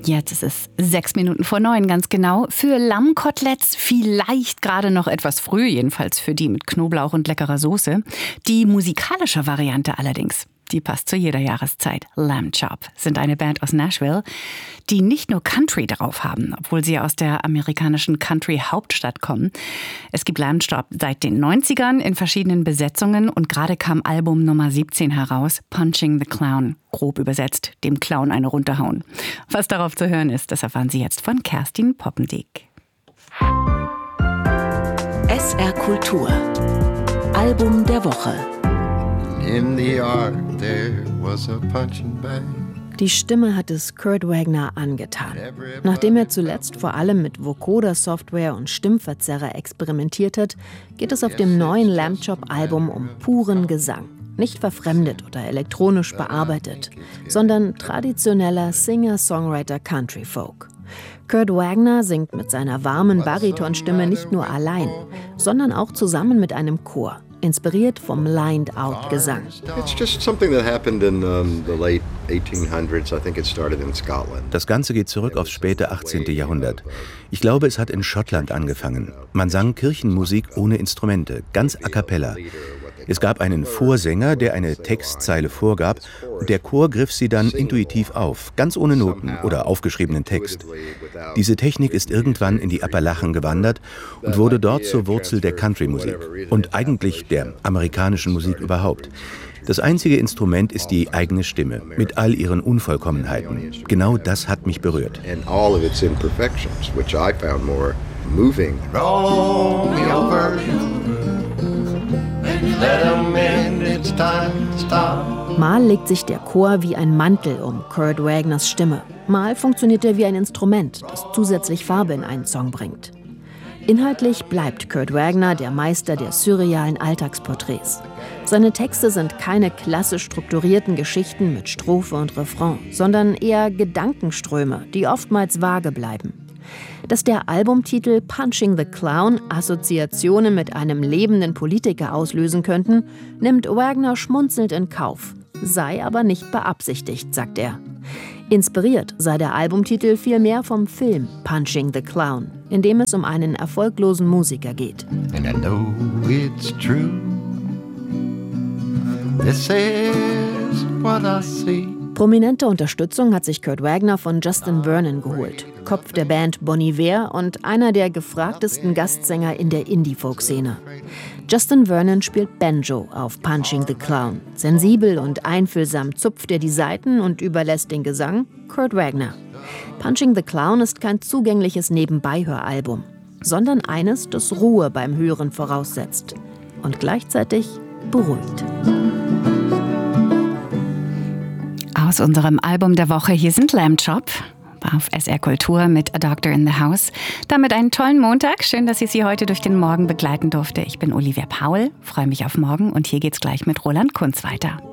Jetzt ist es 8:06, ganz genau. Für Lammkoteletts vielleicht gerade noch etwas früh, jedenfalls für die mit Knoblauch und leckerer Soße. Die musikalische Variante allerdings, die passt zu jeder Jahreszeit. Lamb Chop sind eine Band aus Nashville, die nicht nur Country drauf haben, obwohl sie aus der amerikanischen Country-Hauptstadt kommen. Es gibt Lamb Chop seit den 90ern in verschiedenen Besetzungen und gerade kam Album Nummer 17 heraus, Punching the Clown. Grob übersetzt, dem Clown eine runterhauen. Was darauf zu hören ist, das erfahren Sie jetzt von Kerstin Poppendick. SR Kultur. Album der Woche. In the yard there was a punching bag. Die Stimme hat es Kurt Wagner angetan. Nachdem er zuletzt vor allem mit Vocoder-Software und Stimmverzerrer experimentiert hat, geht es auf dem neuen Lamb Chop-Album um puren Gesang. Nicht verfremdet oder elektronisch bearbeitet, sondern traditioneller Singer-Songwriter-Country-Folk. Kurt Wagner singt mit seiner warmen Baritonstimme nicht nur allein, sondern auch zusammen mit einem Chor, inspiriert vom Lined-Out-Gesang. Das Ganze geht zurück aufs späte 18. Jahrhundert. Ich glaube, es hat in Schottland angefangen. Man sang Kirchenmusik ohne Instrumente, ganz a cappella. Es gab einen Vorsänger, der eine Textzeile vorgab, und der Chor griff sie dann intuitiv auf, ganz ohne Noten oder aufgeschriebenen Text. Diese Technik ist irgendwann in die Appalachen gewandert und wurde dort zur Wurzel der Country-Musik und eigentlich der amerikanischen Musik überhaupt. Das einzige Instrument ist die eigene Stimme, mit all ihren Unvollkommenheiten. Genau das hat mich berührt. Mal legt sich der Chor wie ein Mantel um Kurt Wagners Stimme. Mal funktioniert er wie ein Instrument, das zusätzlich Farbe in einen Song bringt. Inhaltlich bleibt Kurt Wagner der Meister der surrealen Alltagsporträts. Seine Texte sind keine klassisch strukturierten Geschichten mit Strophe und Refrain, sondern eher Gedankenströme, die oftmals vage bleiben. Dass der Albumtitel Punching the Clown Assoziationen mit einem lebenden Politiker auslösen könnten, nimmt Wagner schmunzelnd in Kauf. Sei aber nicht beabsichtigt, sagt er. Inspiriert sei der Albumtitel vielmehr vom Film Punching the Clown, in dem es um einen erfolglosen Musiker geht. And I know it's true. This is what I see. Prominente Unterstützung hat sich Kurt Wagner von Justin Vernon geholt, Kopf der Band Bon Iver und einer der gefragtesten Gastsänger in der Indie-Folk-Szene. Justin Vernon spielt Banjo auf Punching the Clown. Sensibel und einfühlsam zupft er die Saiten und überlässt den Gesang Kurt Wagner. Punching the Clown ist kein zugängliches Nebenbeihöralbum, sondern eines, das Ruhe beim Hören voraussetzt und gleichzeitig beruhigt. Aus unserem Album der Woche, hier sind Lamb Chop auf SR Kultur mit A Doctor in the House. Damit einen tollen Montag. Schön, dass ich Sie heute durch den Morgen begleiten durfte. Ich bin Olivia Paul, freue mich auf morgen und hier geht's gleich mit Roland Kunz weiter.